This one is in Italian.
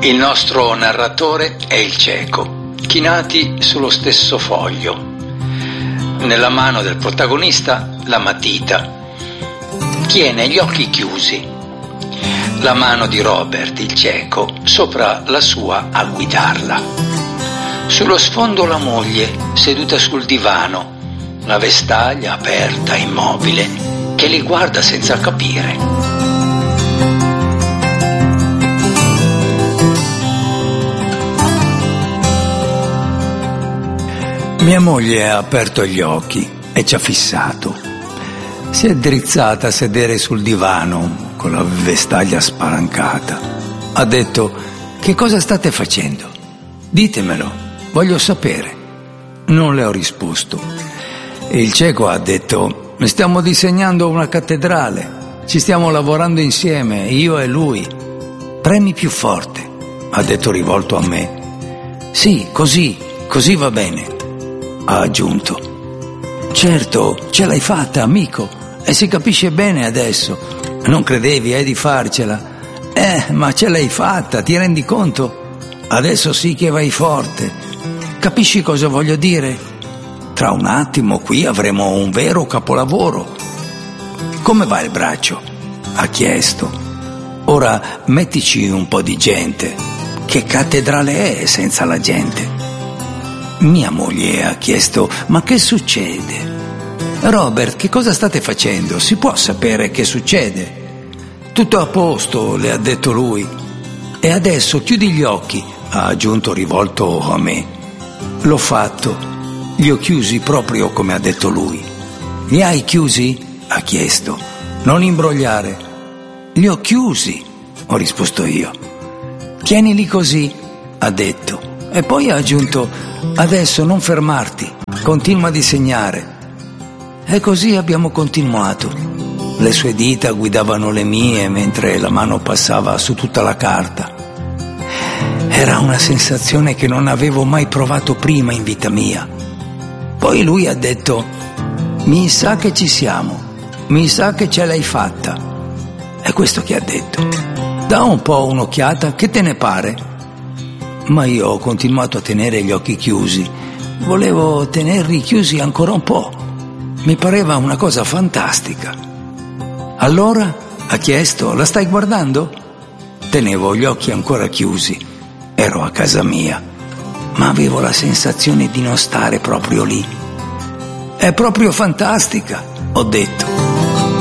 Il nostro narratore è il cieco, chinati sullo stesso foglio. Nella mano del protagonista la matita. Tiene gli occhi chiusi. La mano di Robert, il cieco, sopra la sua a guidarla. Sullo sfondo la moglie, seduta sul divano, la vestaglia aperta, immobile, che li guarda senza capire. Mia moglie ha aperto gli occhi e ci ha fissato. Si è drizzata a sedere sul divano con la vestaglia spalancata. Ha detto: che cosa state facendo? Ditemelo, voglio sapere. Non le ho risposto. E il cieco ha detto: stiamo disegnando una cattedrale, ci stiamo lavorando insieme, io e lui. Premi più forte, ha detto rivolto a me. Sì, così va bene, ha aggiunto. Certo, ce l'hai fatta, amico, e si capisce bene adesso. Non credevi, di farcela. Ma ce l'hai fatta, ti rendi conto? Adesso sì che vai forte. Capisci cosa voglio dire? Tra un attimo qui avremo un vero capolavoro. Come va il braccio? Ha chiesto. Ora mettici un po' di gente. Che cattedrale è senza la gente? Mia moglie ha chiesto: ma che succede? Robert, che cosa state facendo? Si può sapere che succede? Tutto a posto, le ha detto lui. E adesso chiudi gli occhi, ha aggiunto rivolto a me. L'ho fatto. Li ho chiusi proprio come ha detto lui. Li hai chiusi? Ha chiesto. Non imbrogliare. Li ho chiusi, ho risposto io. Tienili così, ha detto. E poi ha aggiunto: adesso non fermarti, continua a disegnare. E così abbiamo continuato. Le sue dita guidavano le mie mentre la mano passava su tutta la carta. Era una sensazione che non avevo mai provato prima in vita mia. Poi lui ha detto: mi sa che ci siamo, mi sa che ce l'hai fatta. È questo che ha detto. Da un po' un'occhiata, che te ne pare? Ma io ho continuato a tenere gli occhi chiusi. Volevo tenerli chiusi ancora un po'. Mi pareva una cosa fantastica. Allora, ha chiesto, la stai guardando? Tenevo gli occhi ancora chiusi. Ero a casa mia, ma avevo la sensazione di non stare proprio lì. È proprio fantastica, ho detto.